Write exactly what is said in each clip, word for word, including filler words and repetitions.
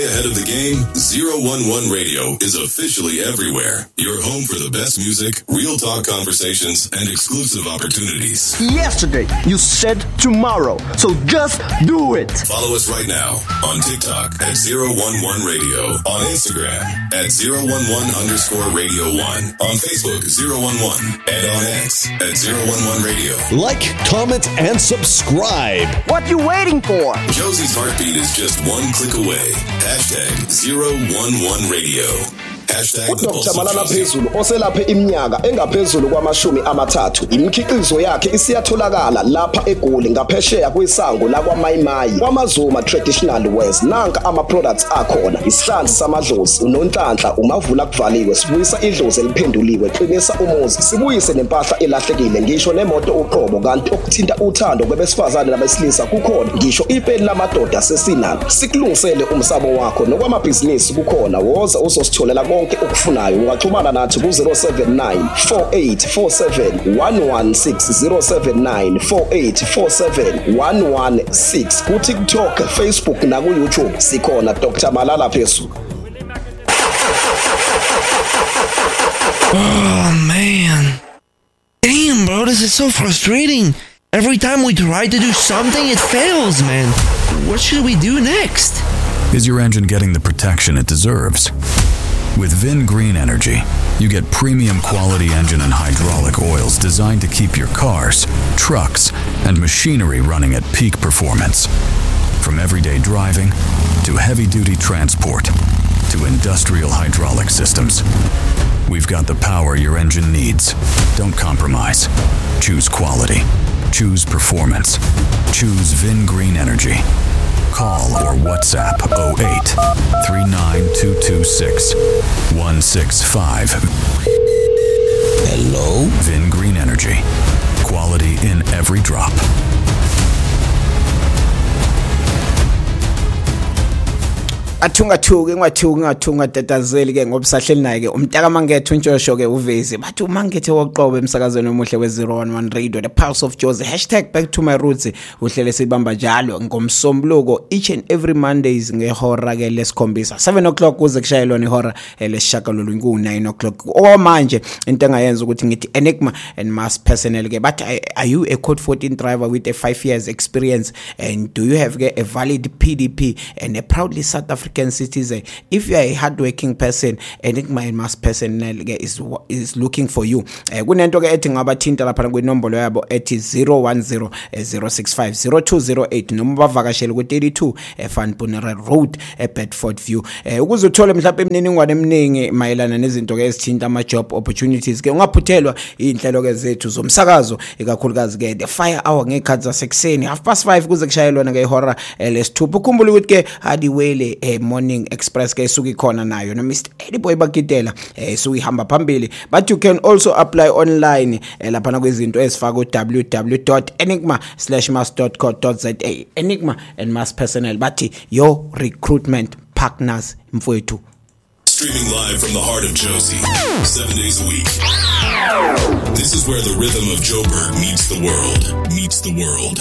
Ahead of the game, zero one one Radio is officially everywhere. Your home for the best music, real talk conversations, and exclusive opportunities. Yesterday, you said tomorrow, so just do it. Follow us right now on TikTok at zero one one Radio, on Instagram at zero one one underscore Radio one, on Facebook zero one one, and on X at zero one one Radio. Like, comment, and subscribe. What you waiting for? Josie's heartbeat is just one click away. Hashtag zero one one Radio. uDoctor Malala Phezulu oselaphe iminyaka engaphezulu kwamashumi amathathu. Imikhiqizo yakhe isiyatholakala lapha eGoli ngaphesheya kwisango lakwaMayimayi kwaMazuma Traditional Wares. Nanka ama products akhona: isihlanzi samadlozi, unonhlanhla, umavula kuvaliwe, sibuyisa idlozi eliphenduliwe, qinisa umuzi, sibuyise nempahla elahlekile, ngisho nemoto uqobo. Kanti okuthinta uthando kwabesifazane nabesilisa kukhona, ngisho ipeni lamadoda sesinalo. Sikulungisele umsabo wakho nokwamabhizinisi kukhona. Woza uzositholela konke ukufunayo. Ungaxhumana nathi ku zero seven nine four eight four seven one one six, zero seven nine four eight four seven one one six. Ku TikTok, Facebook na ku YouTube sikhona Doctor Malala Phezulu. Oh man. Damn, bro, this is so frustrating. Every time we try to do something, it fails, man. What should we do next? Is your engine getting the protection it deserves? With Vin Green Energy, you get premium quality engine and hydraulic oils designed to keep your cars, trucks, and machinery running at peak performance. From everyday driving to heavy-duty transport to industrial hydraulic systems, we've got the power your engine needs. Don't compromise. Choose quality. Choose performance. Choose Vin Green Energy. Call or WhatsApp oh eight, three nine two two six, one six five. Hello? Vin Green Energy. Quality in every drop. Athunga thuke ngwathunga thunga tatazeli ke ngoba sahleli naye ke umntaka mangethe untshosho ke uvezi bathi umangethe woqobo emsakazweni omuhle we zero one one Radio, the pulse of Jozi. Hashtag back to my roots uhlele sibamba njalo ngomsombuluko each and every Mondays ngehora ke lesikhombisa seven o'clock kuze kushayelwa ihora lesishagalolu ku nine o'clock. O manje into engayenza ukuthi ngithi Enigma and Mass Personnel ke but are you a code fourteen driver with a five years experience, and do you have ke a valid P D P and a proudly South African citizen? If you are a hardworking person, Enigma and Mass Personnel is is looking for you. Kunento ke ethi ngabathinta lapha kwinombolo yabo ethi zero one zero zero six five zero two zero eight noma bavakashele ku thirty-two Van Bonere Road eBedford View. Ukuze uthole mhlawumbe imininingwane eminingi mayelana nezinto ke ezithinta ama job opportunities ke ungaphuthelwa inhlelo ke zethu zomsakazo, ikakhulukazi ke the fire hour ngekhathi zasekuseni half past five kuze kushayelwana ke ihora lesithupha. Ukhumbule ukuthi ke Hadiwele Morning Express ke suki khona nayo no Mister Eddie Boy Bakitela eh so ihamba phambili, but you can also apply online eh, lapha na kwezinto ezifaka u w w w dot enigma slash mass dot co dot za. Enigma and Mass Personnel bathi your recruitment partners mfowethu. Streaming live from the heart of Josie, seven days a week. This is where the rhythm of Joburg meets the world, meets the world.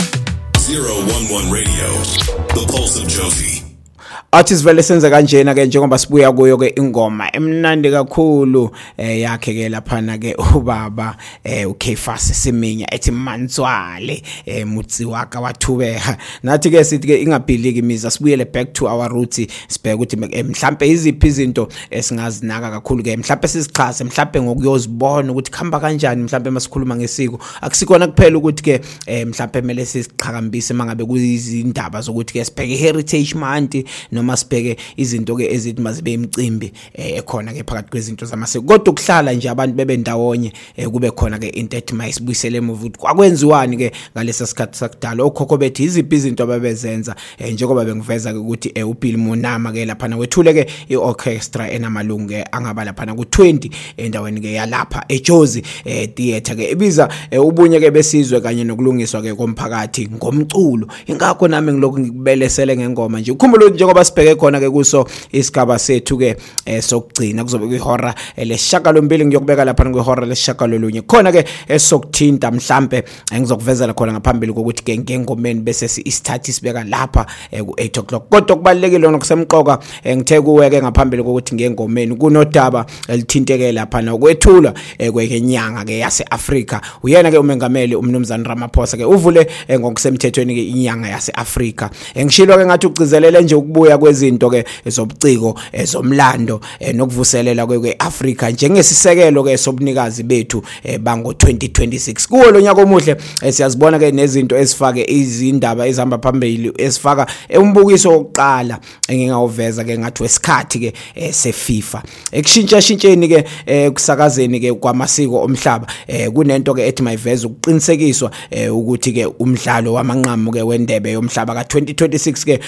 zero one one Radio, the pulse of Josie. Artist vele senza kanjena ke njengoba sibuya kuyo ke ingoma emnandi kakhulu eh yakhe ke lapha ke ubaba eh uKefas Siminya ethi Mantswale eh mutsi waka wathubeha. Nathi ke sithi ke ingabhiliki imiza sibuyele back to our roots, sibheke ukuthi mhlambe iziphi izinto esingazinaka kakhulu ke mhlambe sisichase mhlambe ngokuyozibona ukuthi khamba kanjani mhlambe masikhuluma ngesiko. Akusikona kuphela ukuthi ke mhlambe mele sisiqhakambise mangabe kuyizindaba zokuthi ke sibheke heritage month noma sibheke izinto ke ezithi mazibe imicimbi ekhona ke phakathi kwezinto zamasiko, kodwa ukuhlala nje abantu bebe ndawonye kube khona ke into ethi mayisibuyisele emuva ukuthi kwakwenziwani ke ngalesa sikhathi sakudala. Okhokho bethi iziphi izinto ababezenza njengoba bengiveza ke ukuthi uBill Monama ke lapha wethule ke iorchestra enamalungu angaba lapha ku twenty endaweni ke yalapha eJozi theater ke ibiza ubunye ke besizwe kanye nokulungiswa ke komphakathi ngomculo. Ingakho nami ngilokhu ngikubelesele ngengoma nje. Ukhumbula njengoba sibheke khona ke kuso isigaba sethu ke sokugcina kuzobe kwihora lesishakalombili ngiyokubeka lapha kwihora lesishakalolunye khona ke esokuthinta mhlambe ngizokuvezela khona ngaphambili kokuthi ke ngengomeni bese isithathi sibeka lapha ku eight o'clock kodwa kubalekile nokusemqoka ngithe kuwe ke ngaphambili kokuthi ngengomeni kunodaba elithinteke lapha nokwethula kwenyanga ke yase-Afrika uyena ke umengameli umnumzane Ramaphosa ke uvule ngokusemthethweni ke inyanga yase-Afrika ngishilo ke ngathi ugcizelele nje ukubuya kwezinto ke ezobuciko ezomlando nokuvuselela kweAfrika njengesisekelo ke sobunikazi bethu bango twenty twenty-six kuwo lo nyaka omuhle siyazibona ke nezinto ezifake izindaba ezihamba phambili esifaka umbukiso wokuqala engingawuveza ke ngathi wesikhathi ke seFIFA ekushintsha shintsheni ke kusakazeni ke kwamasiko omhlaba kunento ke ethi mayiveze ukuqinisekiswa ukuthi ke umdlalo wamanqamu ke wendebe yomhlaba ka twenty twenty-six ke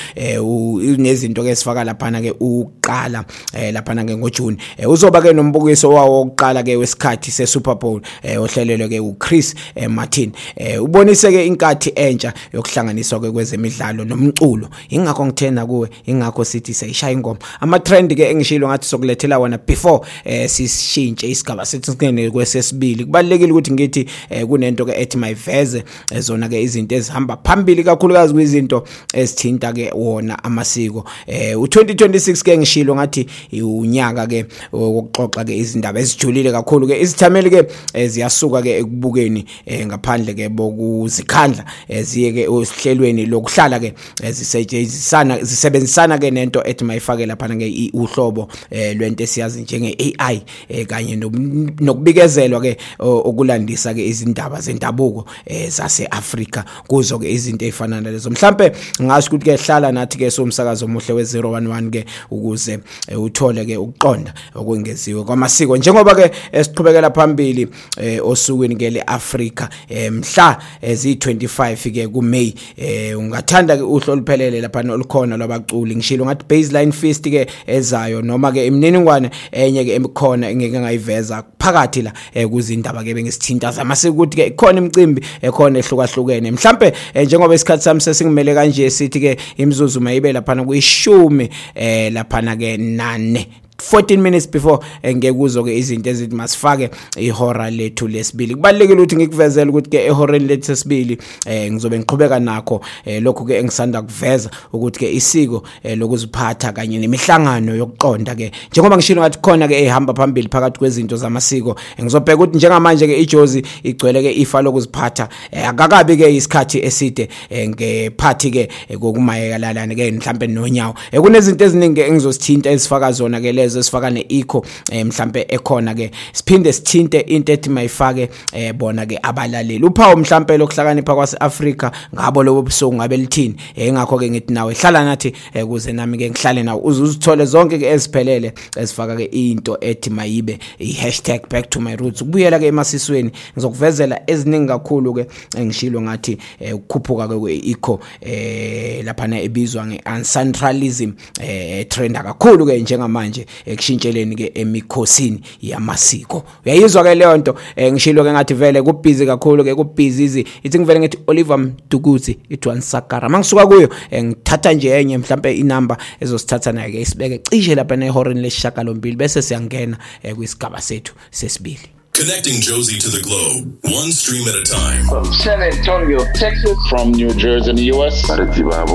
unezinto ke sifaka lapha ke uqala lapha ke ngoJune uzoba ke nombukiso wawo oqala ke wesikhathi seSuper Bowl ohlelelwe ke uChris Martin ubonise ke inkathi entsha yokuhlanganiswa ke kwezemidlalo nomculo ingakho ngithena kuwe ingakho sithi sayishaya ingoma ama trend ke engishilo ngathi sokulethela wona before sishintshe isigaba sethu sikene kwesesibili kubalekile ukuthi ngithi kunento ke ethi mayiveze zona ke izinto ezihamba phambili kakhulukazi kwizinto ezithinta ke wona amasiko u twenty twenty-six ke ngishilo ngathi unyaka ke wokuxoxa ke izindaba ezijulile kakhulu ke izithameli ke ziyasuka ke ekubukeni ngaphandle ke bokuzikhandla ziye ke ohlelweni lokuhlala ke zisetshenzisana zisebenzisana ke nento ethi mayifake lapha ke uhlobo lwento esiyazi njenge A I kanye nokubikezelwa ke okulandisa ke izindaba zendabuko zase-Afrika kuzo ke izinto ezifana nalezo mhlambe ngasho ukuthi ke hlala nathi ke somsakazo omuhle we zero one one ke ukuze uthole ke ukuqonda okwengeziwe kwamasiko njengoba ke siqhubekela phambili osukwini ke leAfrika mhla ezi twenty-five ke kuMay ungathanda ke uhlo luphelele lapha nolukhona lwabaculi ngishilo ngathi baseline feast ke ezayo noma ke imininingwane enye ke emikhona engeke ngayiveza phakathi la kuzindaba ke bengisithinta zamasiko ukuthi ke ikhona imicimbi ekhona ehlukahlukene mhlambe njengoba isikhathi sami sesingimele kanje sithi ke imizuzu mayibe lapha kuyishumi lapha ke nane fourteen minutes before ngekuzo ke izinto ezithi masifake ihora lethu lesibili kubalekile ukuthi ngikuvezele ukuthi ke ehoreni lethu lesibili ngizobe ngiqhubeka nakho lokho ke engisanda kuveza ukuthi ke isiko lokuziphatha kanye nemihlangano yokuqonda ke njengoba ngishilo ngathi khona ke ehamba phambili phakathi kwezinto zamasiko ngizobheka ukuthi njengamanje ke iJozi igcwele ke ifa lokuziphatha akakabi ke isikhathi eside ngephathi ke kokumayekalana ke mhlambe nonyawo kunezinto eziningi engizosithinta ezifaka zona ke esifaka ne-eco mhlambe ekhona ke siphinde sithinte into ethi mayifake bona ke abalaleli uphawu mhlambe lokuhlakanipha kwase-Afrika ngabo lobo busuku ngabe lithini engakho ke ngithi nawe hlala nathi ukuze nami ke ngihlale nawe uzuzithole zonke ke eziphelele ezifaka ke into ethi mayibe i-hashtag back to my roots ukubuyela ke emasisweni ngizokuvezela eziningi kakhulu ke ngishilo ngathi ukukhuphuka ke kwe-eco lapha na ebizwa nge-uncentralism trend kakhulu ke njengamanje ekushintsheleni ke emikhosini yamasiko uyayizwa ke leyo nto ngishilo ke ngathi vele kubhizi kakhulu ke kubhizi izi ithi ngivele ngithi Oliver Mdukuzi iTwan Sakara mangisuka kuyo ngithatha nje enye mhlambe inamba ezosithatha nayo ke isibeke cishe lapha nehoreni lesishakalombili bese siyangena kwisigaba sethu sesibili. Connecting Josie to the globe, one stream at a time. From San Antonio, Texas. From New Jersey in the U S. More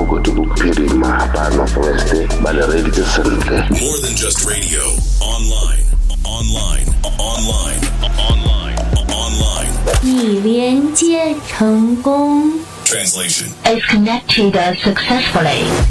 than just radio. Online, online, online, online, online. 已连接成功。 Translation. Is connected successfully.